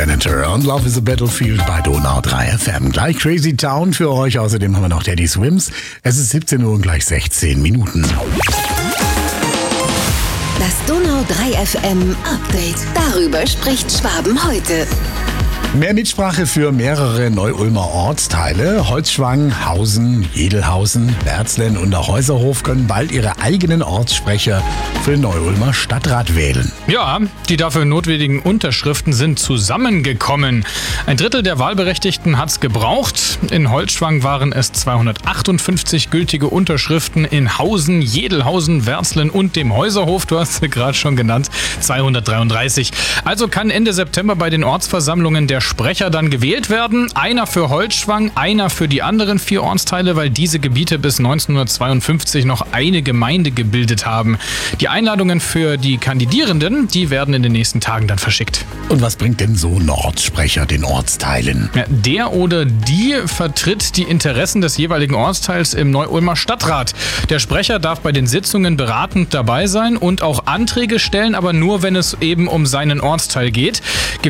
Senator und Love is a Battlefield bei Donau 3 FM. Gleich Crazy Town für euch. Außerdem haben wir noch Daddy Swims. Es ist 17 Uhr und gleich 16 Minuten. Das Donau 3 FM Update. Darüber spricht Schwaben heute. Mehr Mitsprache für mehrere Neu-Ulmer Ortsteile. Holzschwang, Hausen, Jedelhausen, Berzlen und der Häuserhof können bald ihre eigenen Ortssprecher für den Neu-Ulmer Stadtrat wählen. Ja, die dafür notwendigen Unterschriften sind zusammengekommen. Ein Drittel der Wahlberechtigten hat's gebraucht. In Holzschwang waren es 258 gültige Unterschriften. In Hausen, Jedelhausen, Berzlen und dem Häuserhof, du hast sie gerade schon genannt, 233. Also kann Ende September bei den Ortsversammlungen der Sprecher dann gewählt werden. Einer für Holzschwang, einer für die anderen 4 Ortsteile, weil diese Gebiete bis 1952 noch eine Gemeinde gebildet haben. Die Einladungen für die Kandidierenden, die werden in den nächsten Tagen dann verschickt. Und was bringt denn so ein Ortssprecher den Ortsteilen? Ja, der oder die vertritt die Interessen des jeweiligen Ortsteils im Neu-Ulmer Stadtrat. Der Sprecher darf bei den Sitzungen beratend dabei sein und auch Anträge stellen, aber nur, wenn es eben um seinen Ortsteil geht.